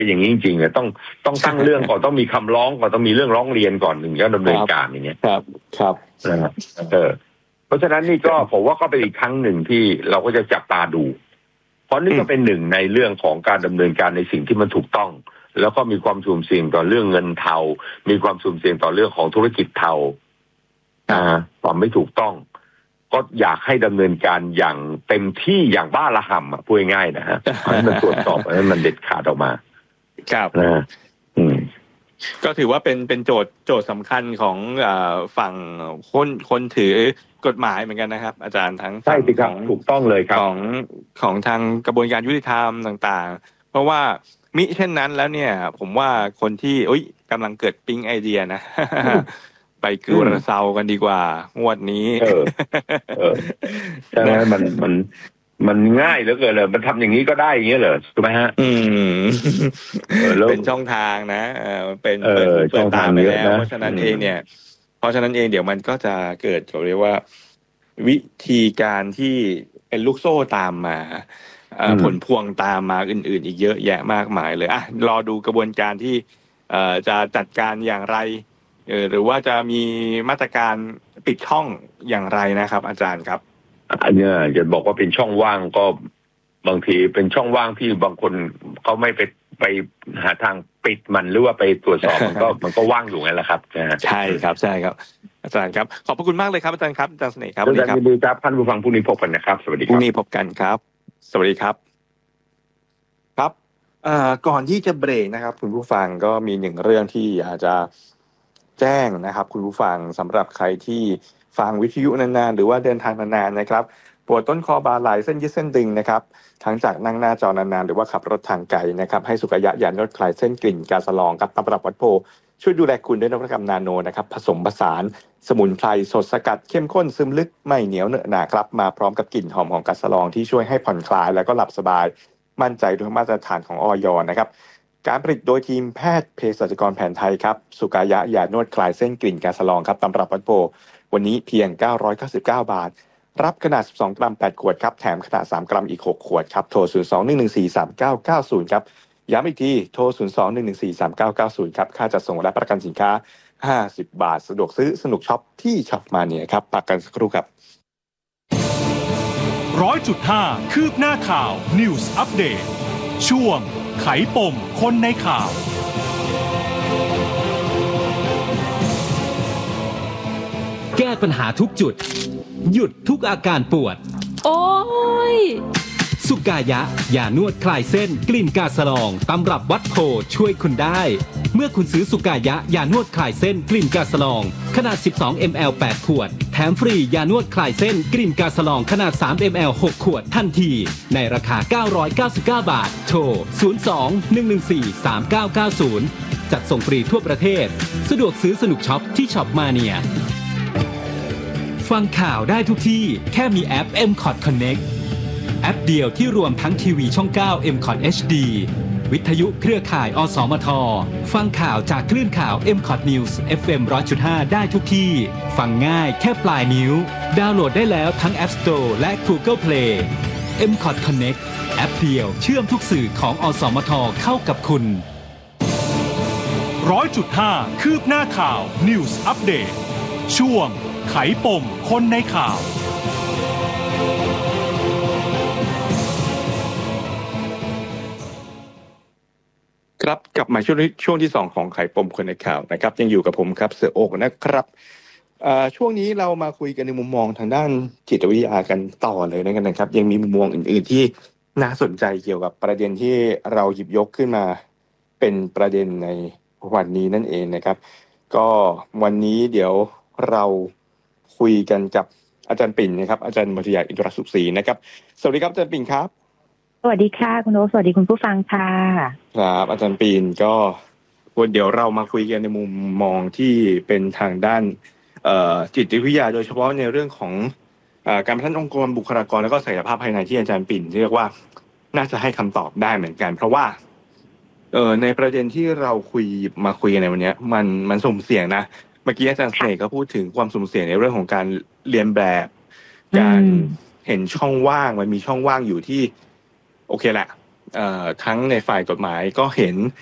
เป็นอย่างนี้จริงๆเลยต้องตั้งเรื่องก่อนต้องมีคำร้องก่อนต้องมีเรื่องร้องเรียนก่อนถึงจะดำเนินการอย่างเงี้ยครับนะครับเพราะฉะนั้นนี่ก็ผมว่าก็เป็นอีกครั้งหนึ่งที่เราก็จะจับตาดูเพราะนี่ก็เป็นหนึ่งในเรื่องของการดำเนินการในสิ่งที่มันถูกต้องแล้วก็มีความสุ่มเสี่ยงต่อเรื่องเงินเทามีความสุ่มเสี่ยงต่อเรื่องของธุรกิจเทาความไม่ถูกต้องก็อยากให้ดำเนินการอย่างเต็มที่อย่างบ้าระห่ำพูดง่ายๆนะฮะให้มันตรวจสอบให้มันเด็ดขาดออกมาครับก็ถือว่าเป็นโจทย์สำคัญของฝั่งคนถือกฎหมายเหมือนกันนะครับอาจารย์ทั้งใช่ครับถูกต้องเลยครับของทางกระบวนการยุติธรรมต่างๆเพราะว่ามิเช่นนั้นแล้วเนี่ยผมว่าคนที่กำลังเกิดปิ๊งไอเดียนะไปกูระเซากันดีกว่างวดนี้ใช่ไหมมันง่ายเหลือเกินเลยมันทำอย่างนี้ก็ได้อย่างเงี้ยเหรอถูกไหมฮะเป็นช่องทางนะเป็นเปิดตาไปแล้วเพราะฉะนั้นเองเดี๋ยวมันก็จะเกิดเขาเรียกว่าวิธีการที่เป็นลูกโซ่ตามมาผลพวงตามมาอื่นๆอีกเยอะแยะมากมายเลยรอดูกระบวนการที่จะจัดการอย่างไรหรือว่าจะมีมาตรการปิดช่องอย่างไรนะครับอาจารย์ครับอันนี้จะบอกว่าเป็นช่องว่างก็บางทีเป็นช่องว่างที่บางคนเขาไม่ไปหาทางปิดมันหรือว่าไปตรวจสอบมันก็ว่างอยู่งั้นแหละครับใช่ครับอาจารย์ครับขอบพระคุณมากเลยครับอาจารย์ครับอาจารย์เสน่ห์ครับสวัสดีครับท่านผู้ฟังผู้นี้พบกันนะครับสวัสดีครับผู้นี้พบกันครับสวัสดีครับครับก่อนที่จะเบรกนะครับคุณผู้ฟังก็มีหนึ่งเรื่องที่อยากจะแจ้งนะครับคุณผู้ฟังสำหรับใครที่ฟังวิทยุนานๆหรือว่าเดินทางนานๆนะครับปวดต้นคอบ่าไหล่เส้นยืดเส้นตึงนะครับทั้งจากนั่งหน้าจอนานๆหรือว่าขับรถทางไกลนะครับให้สุกยะยานวดคลายเส้นกลิ่นกาสลองครับตำรับวัดโพช่วยดูแลคุณด้วยนวัตกรรมนาโนนะครับผสมผสานสมุนไพรสดสกัดเข้มข้นซึมลึกไม่เหนียวเหนอะหนาครับมาพร้อมกับกลิ่นหอมของกาสลองที่ช่วยให้ผ่อนคลายแล้วก็หลับสบายมั่นใจด้วยมาตรฐานของอย.นะครับการผลิตโดยทีมแพทย์เภสัชกรแผนไทยครับสุกายะยานวดคลายเส้นกลิ่นกาสลองครับตำรับวัดโพวันนี้เพียง999 บาทรับขนาด12กรัม8ขวดครับแถมขนาด3กรัมอีก6ขวดครับโทร02-114-3990ครับย้ำอีกทีโทร02-114-3990ครับค่าจัดส่งและประกันสินค้า50 บาทสะดวกซื้อสนุกช็อปที่ช็อปมาเนี่ยครับพักกันสักครู่ครับ 100.5 คืบหน้าข่าว News Update ช่วงไขปมคนในข่าวแก้ปัญหาทุกจุดหยุดทุกอาการปวดโอ้ยสุกายะยานวดคลายเส้นกลิ่นกาสลองตำรับวัดโพช่วยคุณได้เมื่อคุณซื้อสุกายะยานวดคลายเส้นกลิ่นกาสลองขนาด12 ml 8ขวดแถมฟรียานวดคลายเส้นกลิ่นกาสลองขนาด3 ml 6ขวดทันทีในราคา999 บาทโทร02-114-3990จัดส่งฟรีทั่วประเทศสะดวกซื้อสนุกช็อปที่ช็อปมาเนียฟังข่าวได้ทุกที่แค่มีแอป MCOT Connect แอปเดียวที่รวมทั้งทีวีช่อง 9 MCOT HD วิทยุเครือข่ายอสมทฟังข่าวจากคลื่นข่าว MCOT News FM 100.5 ได้ทุกที่ฟังง่ายแค่ปลายนิ้วดาวน์โหลดได้แล้วทั้ง App Store และ Google Play MCOT Connect แอปเดียวเชื่อมทุกสื่อของอสมทเข้ากับคุณ 100.5 คืบหน้าข่าว News Update ช่วงไขปมคนในข่าวครับกลับมาช่วงที่2ของไขปมคนในข่าวนะครับยังอยู่กับผมครับเสือโอกนะครับช่วงนี้เรามาคุยกันในมุมมองทางด้านจิตวิทยากันต่อเลยนะครับยังมีมุมมองอื่นๆที่น่าสนใจเกี่ยวกับประเด็นที่เราหยิบยกขึ้นมาเป็นประเด็นในวันนี้นั่นเองนะครับก็วันนี้เดี๋ยวเราคุยกันกับอาจารย์ปิ่นนะครับอาจารย์มัธยาอินทรสุขศรีนะครับสวัสดีครับอาจารย์ปิ่นครับสวัสดีค่ะคุณโอ๊คสวัสดีคุณผู้ฟังค่ะครับอาจารย์ปิ่นก็วันเดี๋ยวเรามาคุยกันในมุมมองที่เป็นทางด้านจิตวิทยาโดยเฉพาะในเรื่องของการพัฒนาองค์กรบุคลากรแล้วก็ศักยภาพภายในที่อาจารย์ปิ่นเรียกว่าน่าจะให้คำตอบได้เหมือนกันเพราะว่าในประเด็นที่เรามาคุยกันในวันนี้มันสุ่มเสี่ยงนะเมื่อกี้อาจารย์เสน่ห์ก็พูดถึงความสุ่มเสี่ยงในเรื่องของการเรียนแบบการเห็นช่องว่างมันมีช่องว่างอยู่ที่โอเคแหละทั้งในฝ่ายกฎหมายก็เห็น